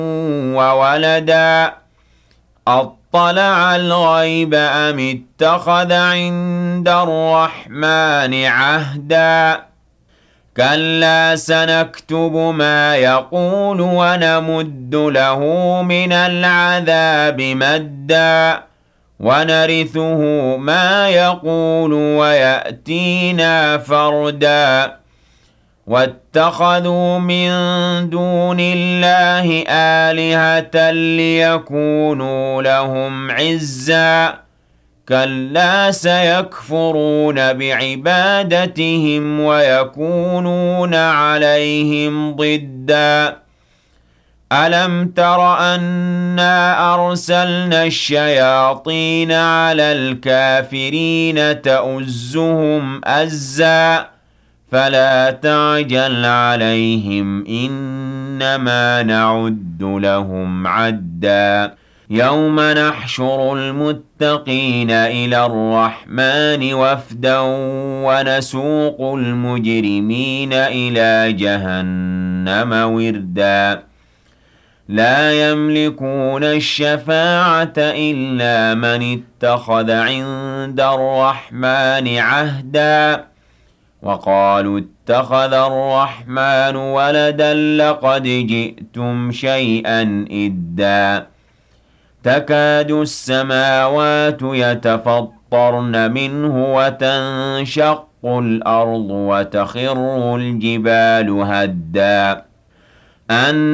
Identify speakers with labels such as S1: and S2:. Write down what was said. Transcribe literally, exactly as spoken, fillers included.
S1: وولدا أطلع الغيب أم اتخذ عند الرحمن عهدا كلا سنكتب ما يقول ونمد له من العذاب مدا ونرثه ما يقول ويأتينا فردا واتخذوا من دون الله آلهة ليكونوا لهم عزا كلا سيكفرون بعبادتهم ويكونون عليهم ضدا ألم تر أنا أرسلنا الشياطين على الكافرين تؤزهم أزا فلا تعجل عليهم إنما نعد لهم عدا يوم نحشر المتقين إلى الرحمن وفدا ونسوق المجرمين إلى جهنم وردا لا يملكون الشفاعة إلا من اتخذ عند الرحمن عهدا وقالوا اتخذ الرحمن ولدا لقد جئتم شيئا إدا تكاد السماوات يتفطرن منه وتنشق الأرض وتخر الجبال هدا أن